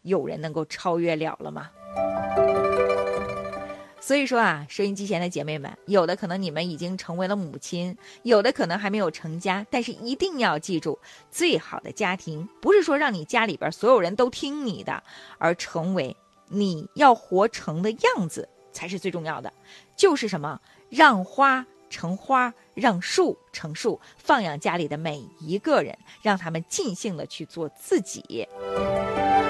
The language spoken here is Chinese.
有人能够超越了吗？所以说啊，收音机前的姐妹们，有的可能你们已经成为了母亲，有的可能还没有成家，但是一定要记住，最好的家庭不是说让你家里边所有人都听你的，而成为你要活成的样子才是最重要的。就是什么，让花成花，让树成树，放养家里的每一个人，让他们尽兴的去做自己。